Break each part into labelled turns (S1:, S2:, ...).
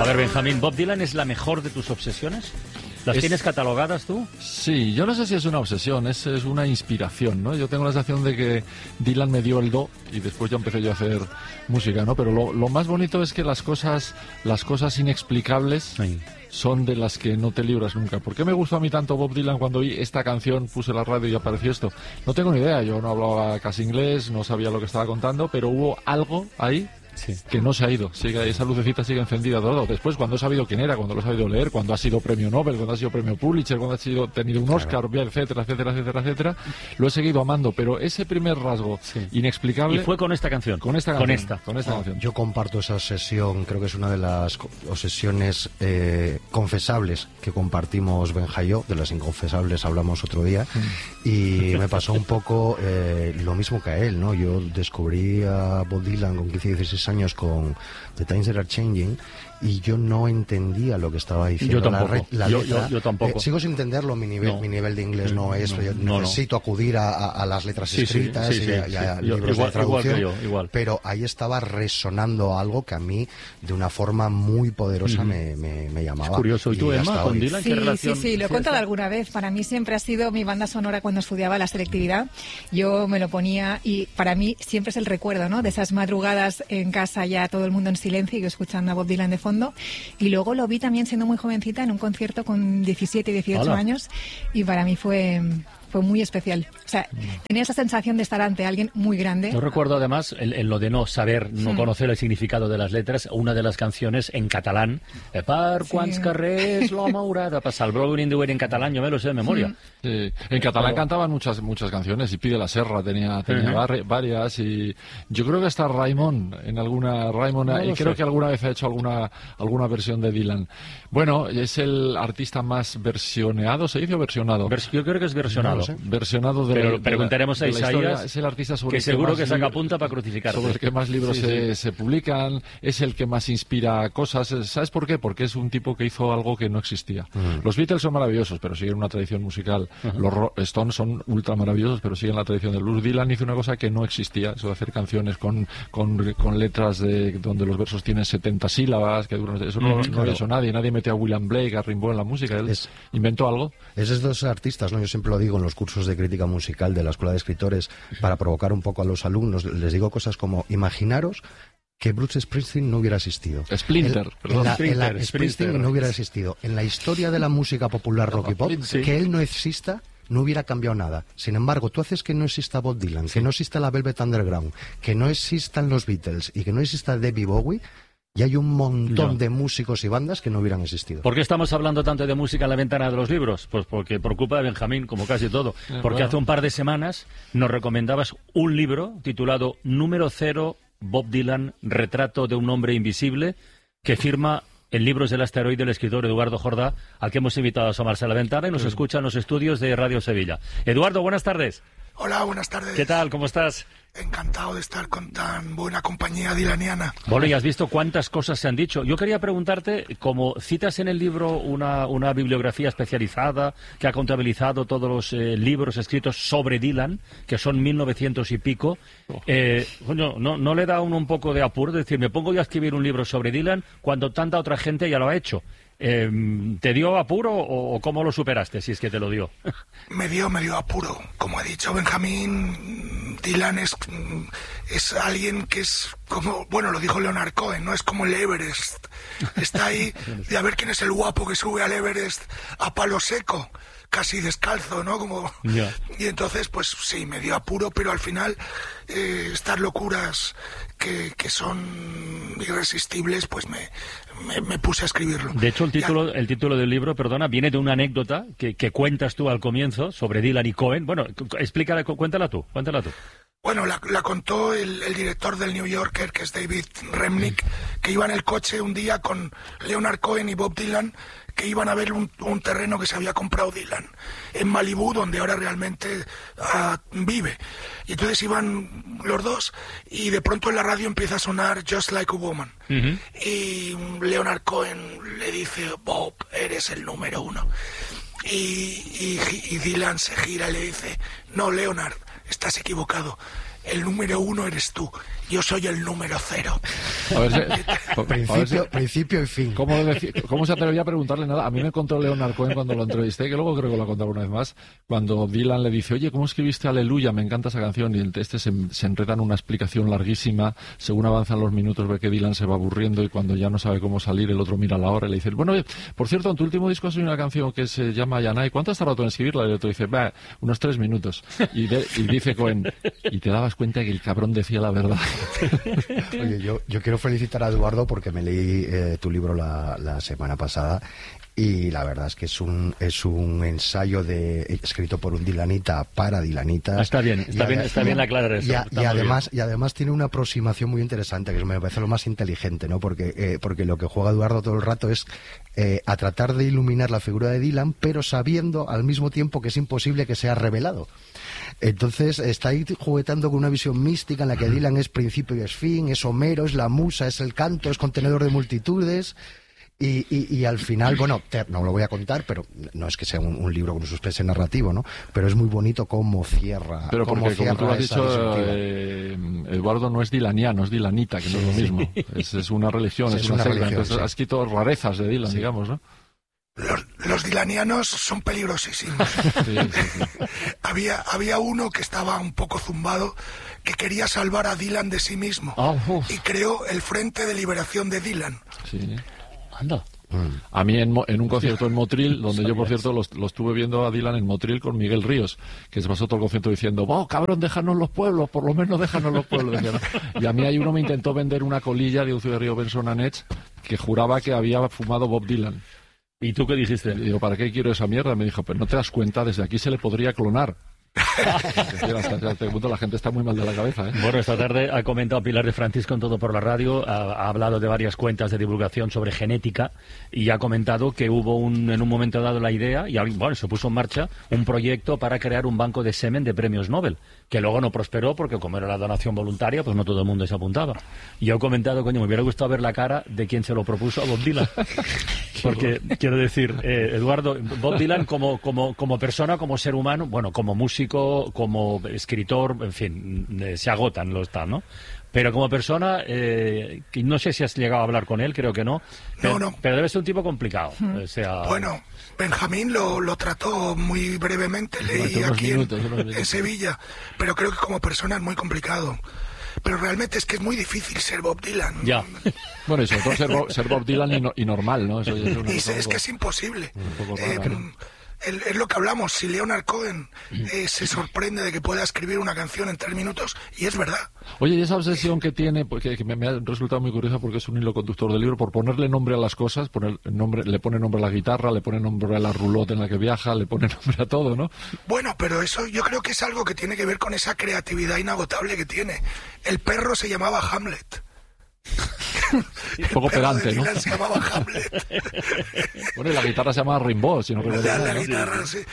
S1: A ver, Benjamín, ¿Bob Dylan es la mejor de tus obsesiones? ¿Las tienes catalogadas tú?
S2: Sí, yo no sé si es una obsesión, es una inspiración, ¿no? Yo tengo la sensación de que Dylan me dio el do y después ya empecé yo a hacer música, ¿no? Pero lo más bonito es que las cosas inexplicables son de las que no te libras nunca. ¿Por qué me gustó a mí tanto Bob Dylan cuando oí esta canción, puse la radio y apareció esto? No tengo ni idea, yo no hablaba casi inglés, no sabía lo que estaba contando, pero hubo algo ahí que no se ha ido, esa lucecita sigue encendida todo. Después, cuando he sabido quién era, cuando lo he sabido leer, cuando ha sido premio Nobel, cuando ha sido premio Pulitzer, cuando ha tenido un Oscar, etcétera, lo he seguido amando, pero ese primer rasgo inexplicable...
S1: Y fue con esta canción.
S2: Con esta canción.
S3: Yo comparto esa obsesión, creo que es una de las obsesiones confesables que compartimos Benja y yo, de las inconfesables hablamos otro día, y me pasó un poco lo mismo que a él, ¿no? Yo descubrí a Bob Dylan con 15-16 años con The Times That Are Changing y yo no entendía lo que estaba diciendo.
S1: Yo tampoco.
S3: La letra.
S1: Yo tampoco.
S3: Sigo sin entenderlo, mi nivel de inglés no es. Yo necesito acudir a las letras escritas y a libros de traducción.
S1: Igual.
S3: Pero ahí estaba resonando algo que a mí, de una forma muy poderosa, me llamaba.
S1: Es curioso. ¿Y tú, Emma, con Dylan, qué relación?
S4: Sí, lo he contado alguna vez. Para mí siempre ha sido mi banda sonora cuando estudiaba la selectividad. Yo me lo ponía y para mí siempre es el recuerdo, ¿no? De esas madrugadas en casa, ya todo el mundo en silencio y yo escuchando a Bob Dylan de fondo. Y luego lo vi también siendo muy jovencita en un concierto con 17 y 18 años y para mí fue muy especial. O sea, tenía esa sensación de estar ante alguien muy grande.
S1: Yo recuerdo además en lo de no conocer el significado de las letras, una de las canciones en catalán, per quants carrers l'home haurà de passar, el Blowing in the Wind en catalán, yo me lo sé de memoria.
S2: Sí. En catalán cantaban muchas canciones y Pide la Serra tenía varias y yo creo que hasta Raimon creo que alguna vez ha hecho alguna versión de Dylan. Bueno, es el artista más versioneado, ¿se dice o versionado?
S1: Yo creo que es versionado.
S2: Versionado
S1: pero preguntaremos a Isaías,
S2: es el artista sobre
S1: que seguro que saca punta para crucificar.
S2: Sobre el que más libros se publican, es el que más inspira cosas. ¿Sabes por qué? Porque es un tipo que hizo algo que no existía. Los Beatles son maravillosos, pero siguen una tradición musical. Los Stones son ultra maravillosos, pero siguen la tradición del blues. Dylan hizo una cosa que no existía, eso de hacer canciones con letras donde los versos tienen 70 sílabas, que duran. Eso no lo ha hecho nadie metió a William Blake, a Rimbaud en la música. Él inventó algo.
S3: Esos dos artistas, ¿no? Yo siempre lo digo en los cursos de crítica musical de la Escuela de Escritores, para provocar un poco a los alumnos, les digo cosas como: imaginaros que Bruce Springsteen no hubiera existido. Springsteen no hubiera existido. En la historia de la música popular rock y pop, que él no exista no hubiera cambiado nada. Sin embargo, tú haces que no exista Bob Dylan, que no exista la Velvet Underground, que no existan los Beatles y que no exista David Bowie, y hay un montón de músicos y bandas que no hubieran existido.
S1: ¿Por qué estamos hablando tanto de música en la ventana de los libros? Pues porque por culpa de Benjamín, como casi todo. Porque hace un par de semanas nos recomendabas un libro titulado Número 0, Bob Dylan, retrato de un hombre invisible, que firma en Libros del Asteroide el escritor Eduardo Jordá, al que hemos invitado a asomarse a la ventana y nos escucha en los estudios de Radio Sevilla. Eduardo, buenas tardes.
S5: Hola, buenas tardes.
S1: ¿Qué tal? ¿Cómo estás?
S5: Encantado de estar con tan buena compañía dylaniana.
S1: Bueno, y has visto cuántas cosas se han dicho. Yo quería preguntarte, como citas en el libro una bibliografía especializada que ha contabilizado todos los libros escritos sobre Dylan, que son 1900 y pico, ¿no le da a uno un poco de apuro? Es decir, me pongo yo a escribir un libro sobre Dylan cuando tanta otra gente ya lo ha hecho. ¿Te dio apuro o cómo lo superaste, si es que te lo dio?
S5: Me dio apuro. Como ha dicho Benjamín, Dylan es alguien que es como, bueno, lo dijo Leonard Cohen, ¿no? Es como el Everest. Está ahí de a ver quién es el guapo que sube al Everest a palo seco, casi descalzo, ¿no? Como... Y entonces, pues sí, me dio apuro, pero al final estas locuras que son irresistibles, pues me puse a escribirlo.
S1: De hecho, el título del libro, perdona, viene de una anécdota que cuentas tú al comienzo sobre Dylan y Cohen. Bueno, explícala, cuéntala tú.
S5: Bueno, la contó el director del New Yorker, que es David Remnick, que iba en el coche un día con Leonard Cohen y Bob Dylan, que iban a ver un terreno que se había comprado Dylan en Malibú, donde ahora realmente vive. Y entonces iban los dos y de pronto en la radio empieza a sonar Just Like a Woman. Y Leonard Cohen le dice: Bob, eres el número 1. Y Dylan se gira y le dice: no, Leonard, estás equivocado. el número 1 eres tú, yo soy el número 0.
S2: A ver
S3: Principio y fin.
S2: ¿Cómo se atrevía a preguntarle nada? A mí me contó Leonard Cohen cuando lo entrevisté, que luego creo que lo ha contado una vez más, cuando Dylan le dice, oye, ¿cómo escribiste Aleluya? Me encanta esa canción. Y se enreda en una explicación larguísima. Según avanzan los minutos ve que Dylan se va aburriendo y cuando ya no sabe cómo salir, el otro mira la hora y le dice, bueno, por cierto, en tu último disco has hecho una canción que se llama Yanai. ¿Cuánto has tardado en escribirla? Y el otro dice, unos 3 minutos. Y dice Cohen, y te dabas cuenta que el cabrón decía la verdad.
S3: Oye, yo quiero felicitar a Eduardo porque me leí tu libro la semana pasada y la verdad es que es un ensayo escrito por un dilanita para dilanitas.
S1: Está bien la clara eso.
S3: Y además tiene una aproximación muy interesante, que me parece lo más inteligente, ¿no? Porque lo que juega Eduardo todo el rato es a tratar de iluminar la figura de Dylan, pero sabiendo al mismo tiempo que es imposible que sea revelado. Entonces está ahí juguetando con una visión mística en la que Dylan es principio y es fin, es Homero, es la musa, es el canto, es contenedor de multitudes. Y al final, bueno, no lo voy a contar, pero no es que sea un libro con un suspense narrativo, ¿no? Pero es muy bonito cómo cierra.
S2: Pero porque, como tú has dicho, Eduardo no es dilaniano, es dilanita, que no es lo mismo. Es una religión, sí, es una secta. Entonces has escrito rarezas de Dylan, digamos, ¿no?
S5: Los dilanianos son peligrosísimos.
S2: Sí.
S5: Había uno que estaba un poco zumbado, que quería salvar a Dylan de sí mismo. Y creó el Frente de Liberación de Dylan.
S2: Sí.
S1: Anda.
S2: A mí en un concierto en Motril, donde yo, por cierto, lo estuve viendo a Dylan en Motril con Miguel Ríos, que se pasó todo el concierto diciendo, cabrón, déjanos los pueblos, por lo menos déjanos los pueblos. Decía, ¿no? Y a mí uno me intentó vender una colilla de un cigarrillo Benson and Hedge que juraba que había fumado Bob Dylan.
S1: ¿Y tú qué dijiste?
S2: Y digo, ¿para qué quiero esa mierda? Me dijo, pero no te das cuenta, desde aquí se le podría clonar. Hasta este punto la gente está muy mal de la cabeza, ¿eh?
S1: Bueno, esta tarde ha comentado Pilar de Francisco en Todo por la Radio, ha hablado de varias cuentas de divulgación sobre genética y ha comentado que hubo en un momento dado la idea, y bueno, se puso en marcha un proyecto para crear un banco de semen de premios Nobel, que luego no prosperó porque como era la donación voluntaria, pues no todo el mundo se apuntaba. Y yo he comentado, me hubiera gustado ver la cara de quien se lo propuso a Bob Dylan. Porque, quiero decir, Eduardo, Bob Dylan como persona, como ser humano, bueno, como músico, como escritor, en fin, se agotan los tal, ¿no? Pero como persona, no sé si has llegado a hablar con él, creo que no.
S5: No.
S1: Pero debe ser un tipo complicado. O sea...
S5: Bueno, Benjamín lo trató muy brevemente, leí aquí en Sevilla, pero creo que como persona es muy complicado. Pero realmente es que es muy difícil ser Bob Dylan.
S2: Ya. Bueno, y sobre todo ser Bob Dylan y normal, ¿no? Eso
S5: es que es imposible. Es lo que hablamos, si Leonard Cohen se sorprende de que pueda escribir una canción en 3 minutos, y es verdad.
S2: Oye, y esa obsesión que tiene, porque me ha resultado muy curiosa porque es un hilo conductor del libro, por ponerle nombre a las cosas, le pone nombre a la guitarra, le pone nombre a la roulotte en la que viaja, le pone nombre a todo, ¿no?
S5: Bueno, pero eso yo creo que es algo que tiene que ver con esa creatividad inagotable que tiene. El perro se llamaba Hamlet.
S2: Un poco pedante, ¿no?
S5: Se llamaba Hamlet.
S2: Bueno, y la guitarra se llama Rimbaud, si no recuerdo mal.
S5: La guitarra, sí.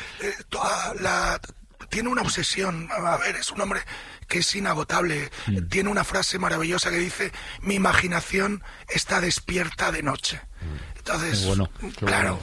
S5: Tiene una obsesión. A ver, es un hombre que es inagotable. Tiene una frase maravillosa que dice: mi imaginación está despierta de noche. Entonces, claro.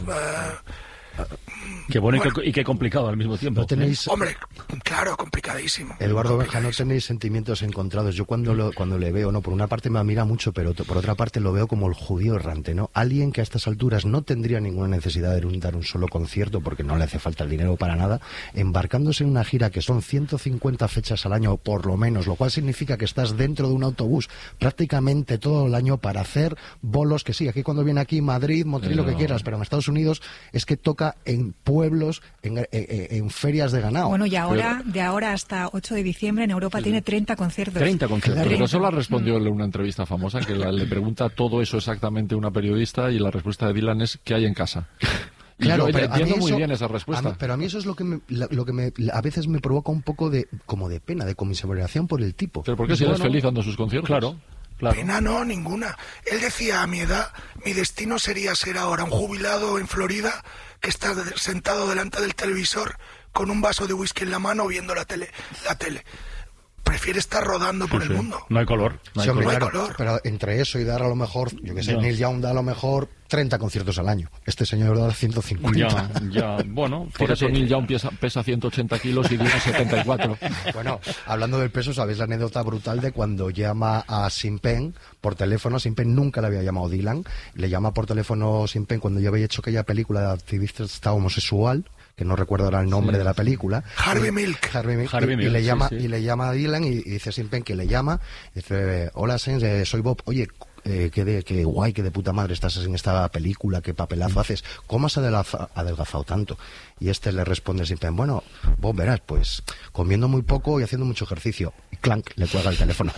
S1: Qué bueno, y qué complicado al mismo tiempo.
S3: ¿No tenéis...
S5: Hombre, claro, complicadísimo.
S3: Eduardo Benja, ¿no tenéis sentimientos encontrados? Yo cuando le veo, por una parte me admira mucho, pero por otra parte lo veo como el judío errante, ¿no? Alguien que a estas alturas no tendría ninguna necesidad de dar un solo concierto porque no le hace falta el dinero para nada, embarcándose en una gira que son 150 fechas al año por lo menos, lo cual significa que estás dentro de un autobús prácticamente todo el año para hacer bolos, que sí, aquí cuando viene aquí, Madrid, Motril, lo que quieras, pero en Estados Unidos es que toca en pueblos, en ferias de ganado.
S4: Bueno, y ahora, de ahora hasta 8 de diciembre en Europa tiene 30 conciertos.
S1: 30 conciertos.
S2: Pero eso lo respondió en una entrevista famosa, que le pregunta todo eso exactamente una periodista y la respuesta de Dylan es ¿qué hay en casa?
S3: Claro,
S2: pero entiendo muy bien esa respuesta.
S3: Pero a mí eso es lo que a veces me provoca un poco de pena, de conmiseración por el tipo.
S2: ¿Pero por qué si eres feliz dando sus conciertos?
S1: Claro.
S5: Pena no, ninguna. Él decía, a mi edad, mi destino sería ser ahora un jubilado en Florida que está sentado delante del televisor con un vaso de whisky en la mano viendo la tele. prefiere estar rodando por el mundo.
S1: No hay color. No hay
S3: Sí, hombre,
S1: color.
S3: claro, pero entre eso y dar a lo mejor, yo que sé, Neil Young da a lo mejor 30 conciertos al año. Este señor da 150.
S1: Ya, bueno.
S2: Por eso
S1: fíjate,
S2: Neil Young pesa 180 kilos y Dylan 74.
S3: Bueno, hablando del peso, ¿sabéis la anécdota brutal de cuando llama a Sean Penn por teléfono? Sean Penn nunca le había llamado Dylan. Le llama por teléfono Sean Penn cuando yo había hecho aquella película de activista homosexual, que no recuerdo ahora el nombre de la película.
S5: Harvey Milk.
S3: Y le llama a Dylan y dice Sean Penn que le llama. Y dice, hola Sean, soy Bob. Oye, qué guay, qué de puta madre estás en esta película, qué papelazo haces. ¿Cómo has adelgazado tanto? Y este le responde Sean Penn, bueno, Bob, verás, pues comiendo muy poco y haciendo mucho ejercicio. Y clank, le cuelga el teléfono.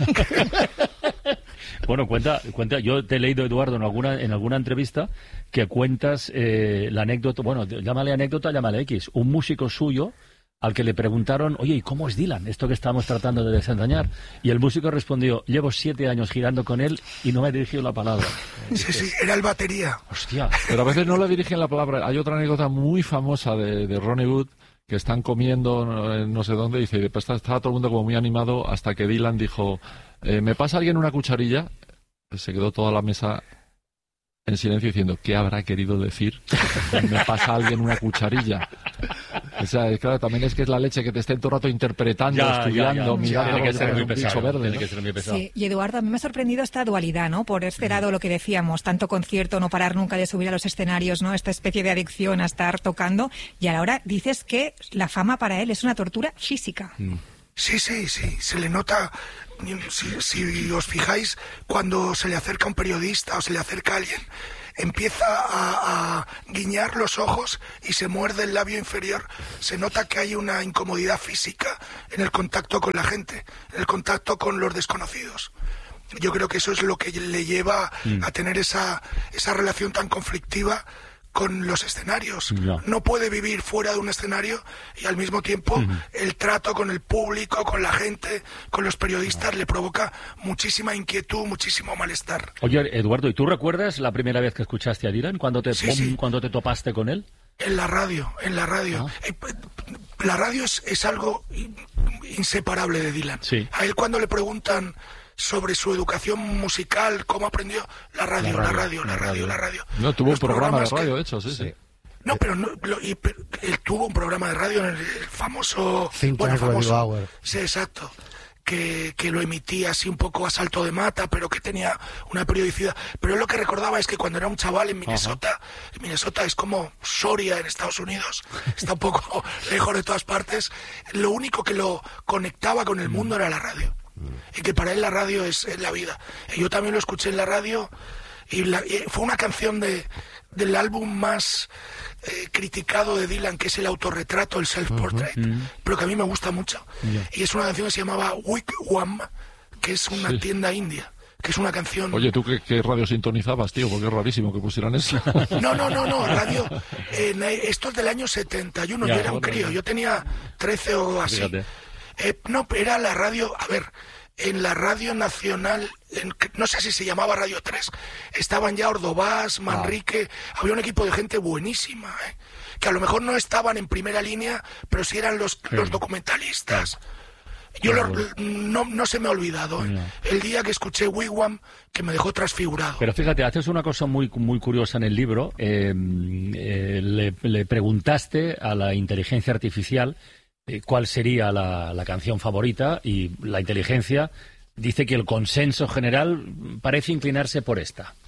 S1: Bueno, cuenta, yo te he leído, Eduardo, en alguna entrevista que cuentas la anécdota, bueno, llámale anécdota, llámale X, un músico suyo al que le preguntaron, oye, ¿y cómo es Dylan? Esto que estamos tratando de desentrañar. Y el músico respondió, llevo 7 años girando con él y no me he dirigido la palabra.
S5: Sí, era el batería.
S1: Hostia.
S2: Pero a veces no le dirigen la palabra. Hay otra anécdota muy famosa de Ronnie Wood, que están comiendo no sé dónde, y dice, estaba todo el mundo como muy animado hasta que Dylan dijo, ¿me pasa alguien una cucharilla? Se quedó toda la mesa en silencio diciendo, ¿qué habrá querido decir? ¿Me pasa alguien una cucharilla? O sea, claro, también es que es la leche que te estén todo el rato interpretando, estudiando, mirando,
S1: tiene que ser muy
S2: un bicho
S1: pesado,
S2: verde.
S1: tiene
S2: ¿no?
S1: que ser muy pesado.
S4: Sí, y Eduardo, a mí me ha sorprendido esta dualidad, ¿no? Por este lado, lo que decíamos, tanto concierto, no parar nunca de subir a los escenarios, ¿no? Esta especie de adicción a estar tocando, y a la hora dices que la fama para él es una tortura física.
S5: Sí, se le nota. Si os fijáis, cuando se le acerca un periodista o se le acerca alguien, empieza a guiñar los ojos y se muerde el labio inferior. Se nota que hay una incomodidad física en el contacto con la gente, en el contacto con los desconocidos. Yo creo que eso es lo que le lleva a tener esa relación tan conflictiva con los escenarios. No puede vivir fuera de un escenario y al mismo tiempo el trato con el público, con la gente, con los periodistas le provoca muchísima inquietud, muchísimo malestar.
S1: Oye, Eduardo, ¿y tú recuerdas la primera vez que escuchaste a Dylan? ¿Cuándo te topaste con él?
S5: En la radio. La radio es algo inseparable de Dylan.
S1: Sí.
S5: A él cuando le preguntan sobre su educación musical, cómo aprendió, la radio.
S2: No, tuvo un
S5: Los
S2: programa de
S5: programas
S2: radio
S5: que-
S2: hecho, sí.
S5: No, pero él tuvo un programa de radio en el famoso...
S3: Think Tank Radio Hour.
S5: Sí, exacto. Que lo emitía así un poco a salto de mata, pero que tenía una periodicidad. Pero él lo que recordaba es que cuando era un chaval en Minnesota, Minnesota es como Soria en Estados Unidos, está un poco lejos de todas partes, lo único que lo conectaba con el mundo era la radio. Y que para él la radio es la vida. Y yo también lo escuché en la radio y fue una canción del álbum más criticado de Dylan, que es el autorretrato, el self-portrait, pero que a mí me gusta mucho. Y es una canción que se llamaba Wigwam, que es una tienda india, que es una canción...
S2: Oye, ¿tú qué radio sintonizabas, tío? Porque es rarísimo que pusieran eso.
S5: No, radio. Esto es del año 71, yo era un crío, yo tenía 13 o así.
S1: Fíjate.
S5: No, era la radio, a ver, en la radio nacional, no sé si se llamaba Radio 3, estaban ya Ordovás, Manrique, había un equipo de gente buenísima, que a lo mejor no estaban en primera línea, pero sí eran los documentalistas. Yo no se me ha olvidado, el día que escuché Wigwam, que me dejó transfigurado.
S1: Pero fíjate, haces una cosa muy curiosa en el libro. Le preguntaste a la inteligencia artificial cuál sería la canción favorita, y la inteligencia dice que el consenso general parece inclinarse por esta.